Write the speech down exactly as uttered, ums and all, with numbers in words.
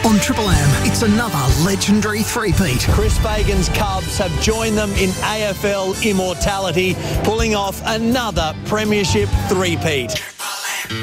On Triple M, it's another legendary three-peat. Chris Fagan's Cubs have joined them in A F L immortality, pulling off another premiership three-peat.